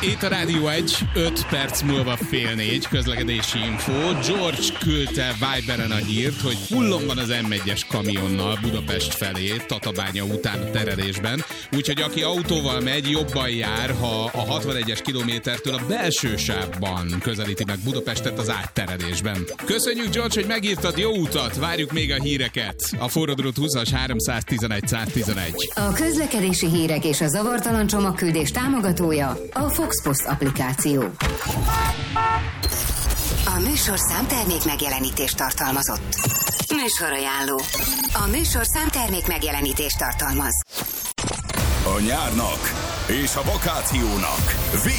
Itt a Rádió 1, 5 perc múlva 3:30, közlekedési info. George küldte Viberen a hírt, hogy hullom van az M1-es kamionnal Budapest felé, Tatabánya után a terelésben. Úgyhogy aki autóval megy, jobban jár, ha a 61-es kilométertől a belső sávban közelíti meg Budapestet az átterelésben. Köszönjük, George, hogy megírtad, jó utat, várjuk még a híreket. A forradót 20-as 311 111. A közlekedési hírek és a zavartalan csomagküldés támogatója a Foxpost applikáció. A műsorszám termék megjelenítést tartalmazott. Műsorajánló. A műsorszám termék megjelenítést tartalmaz. A nyárnak és a vakációnak